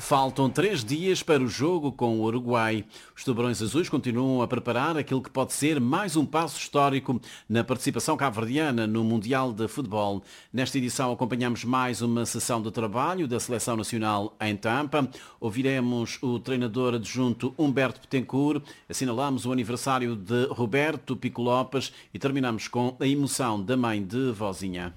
Faltam 3 dias para o jogo com o Uruguai. Os Tubarões Azuis continuam a preparar aquilo que pode ser mais um passo histórico na participação cabo-verdiana no Mundial de Futebol. Nesta edição acompanhamos mais uma sessão de trabalho da Seleção Nacional em Tampa. Ouviremos o treinador adjunto Humberto Betancourt, assinalamos o aniversário de Roberto Pico Lopes e terminamos com a emoção da mãe de Vozinha.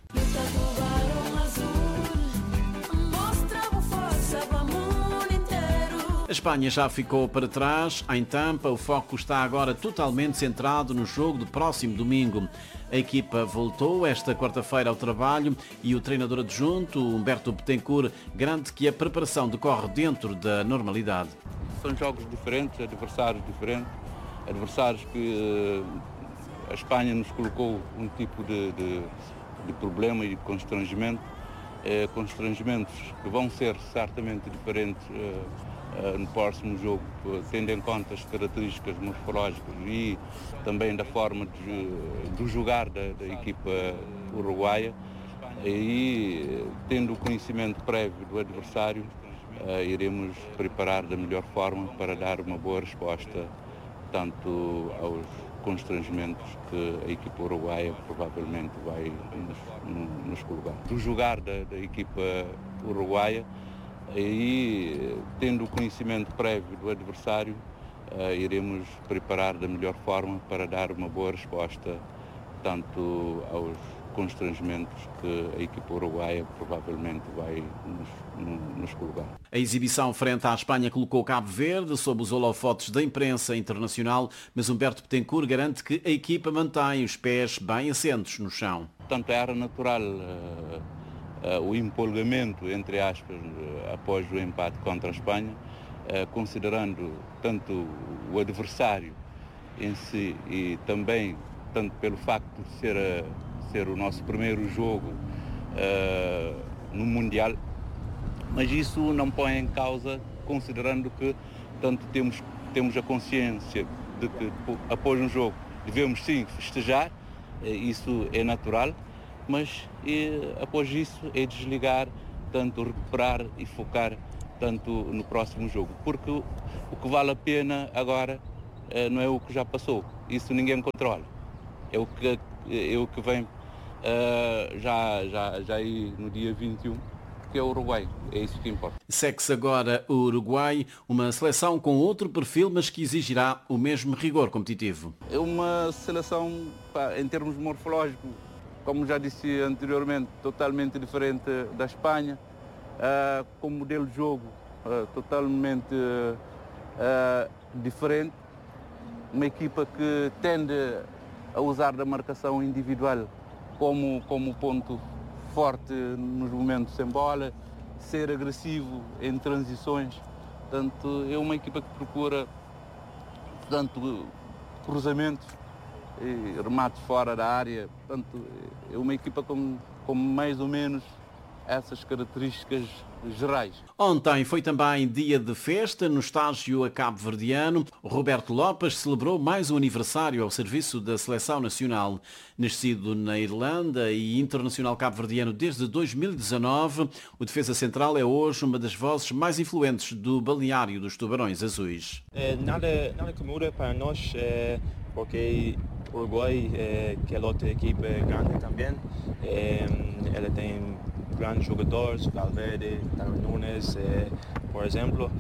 A Espanha já ficou para trás. Em Tampa, o foco está agora totalmente centrado no jogo do próximo domingo. A equipa voltou esta quarta-feira ao trabalho e o treinador adjunto, Humberto Betancourt, garante que a preparação decorre dentro da normalidade. São jogos diferentes, adversários diferentes, adversários que a Espanha nos colocou um tipo de problema e de constrangimento, constrangimentos que vão ser certamente diferentes no próximo jogo, tendo em conta as características morfológicas e também da forma de jogar da equipa uruguaia, e tendo o conhecimento prévio do adversário, iremos preparar da melhor forma para dar uma boa resposta tanto aos constrangimentos que a equipa uruguaia provavelmente vai nos colocar. Do jogar da equipa uruguaia, e tendo o conhecimento prévio do adversário, iremos preparar da melhor forma para dar uma boa resposta tanto aos constrangimentos que a equipa uruguaia provavelmente vai nos colocar. A exibição frente à Espanha colocou Cabo Verde sob os holofotes da imprensa internacional, mas Humberto Betancourt garante que a equipa mantém os pés bem assentos no chão. Portanto, era natural o empolgamento, entre aspas, após o empate contra a Espanha, considerando tanto o adversário em si e também tanto pelo facto de ser o nosso primeiro jogo no Mundial, mas isso não põe em causa, considerando que tanto temos a consciência de que após um jogo devemos sim festejar, isso é natural, mas após isso é desligar, tanto recuperar e focar tanto no próximo jogo, porque o que vale a pena agora não é o que já passou, isso ninguém controla, é o que vem já aí no dia 21, que é o Uruguai, é isso que importa. Segue-se agora o Uruguai, uma seleção com outro perfil, mas que exigirá o mesmo rigor competitivo. É uma seleção, em termos morfológicos, como já disse anteriormente, totalmente diferente da Espanha, com modelo de jogo totalmente diferente, uma equipa que tende a usar da marcação individual como ponto forte nos momentos sem bola, ser agressivo em transições. Portanto, é uma equipa que procura tanto cruzamentos e remates fora da área. Portanto, é uma equipa com mais ou menos essas características gerais. Ontem foi também dia de festa no estágio cabo-verdiano. Roberto Lopes celebrou mais um aniversário ao serviço da Seleção Nacional. Nascido na Irlanda e internacional cabo-verdiano desde 2019, o defesa central é hoje uma das vozes mais influentes do balneário dos Tubarões Azuis. Nada que muda para nós, porque o Uruguai que é outra equipe grande também. Ela tem grandes jogadores, Valverde, Darwin Núñez, por exemplo,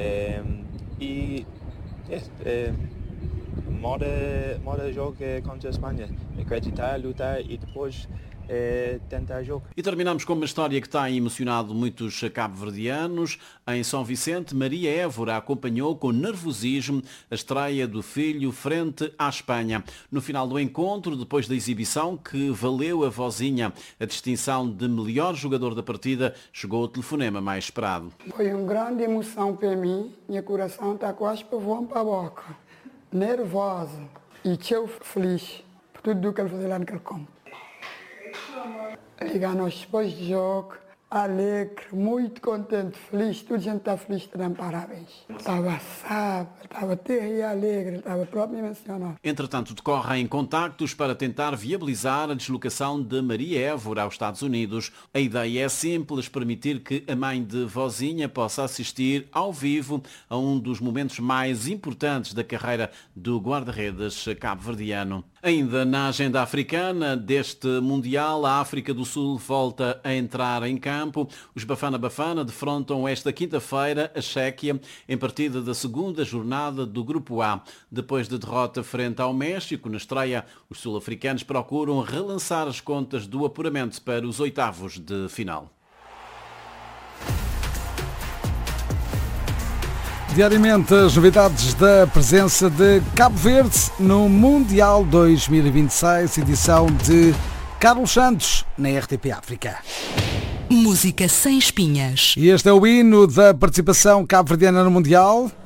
moda jogo contra a Espanha, acreditar, lutar e depois tentar jogo. E terminamos com uma história que tem emocionado muitos cabo-verdianos. Em São Vicente, Maria Évora acompanhou com nervosismo a estreia do filho frente à Espanha. No final do encontro, depois da exibição que valeu a Vozinha a distinção de melhor jogador da partida, chegou o telefonema mais esperado. Foi uma grande emoção para mim, meu coração está quase para voar para a boca. Nervosa e eu feliz por tudo o que ele fez lá naquele campo. Ligar nós depois do jogo, Alegre, muito contente, feliz, toda a gente está feliz, te dando parabéns. Estava sábado, estava terrível alegre, estava próprio emocionado. Entretanto, decorrem contactos para tentar viabilizar a deslocação de Maria Évora aos Estados Unidos. A ideia é simples, permitir que a mãe de Vozinha possa assistir ao vivo a um dos momentos mais importantes da carreira do guarda-redes cabo-verdiano. Ainda na agenda africana deste Mundial, a África do Sul volta a entrar em campo. Os Bafana Bafana defrontam esta quinta-feira a Chequia em partida da segunda jornada do Grupo A. Depois de derrota frente ao México, na estreia, os sul-africanos procuram relançar as contas do apuramento para os oitavos de final. Diariamente as novidades da presença de Cabo Verde no Mundial 2026, edição de Carlos Santos, na RTP África. Música sem espinhas. E este é o hino da participação cabo-verdiana no Mundial.